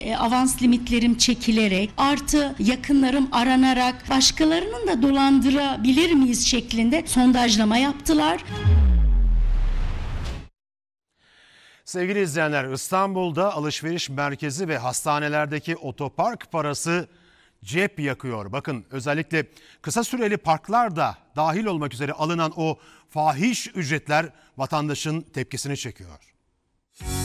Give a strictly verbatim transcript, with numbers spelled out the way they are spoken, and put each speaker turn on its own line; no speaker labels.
E, avans limitlerim çekilerek, artı yakınlarım aranarak başkalarının da dolandırabilir miyiz şeklinde sondajlama yaptılar.
Sevgili izleyenler, İstanbul'da alışveriş merkezi ve hastanelerdeki otopark parası cep yakıyor. Bakın, özellikle kısa süreli parklar da dahil olmak üzere alınan o fahiş ücretler vatandaşın tepkisini çekiyor.